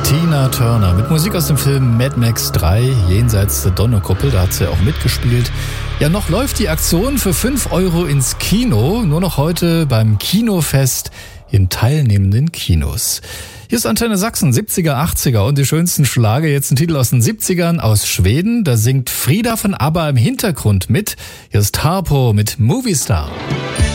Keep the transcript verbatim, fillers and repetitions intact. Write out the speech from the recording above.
Tina Turner mit Musik aus dem Film Mad Max drei, Jenseits der Donnerkuppel, da hat sie auch mitgespielt. Ja, noch läuft die Aktion für fünf Euro ins Kino, nur noch heute beim Kinofest in teilnehmenden Kinos. Hier ist Antenne Sachsen, siebziger, achtziger und die schönsten Schlager. Jetzt ein Titel aus den siebzigern aus Schweden, da singt Frida von ABBA im Hintergrund mit. Hier ist Harpo mit Movie Star.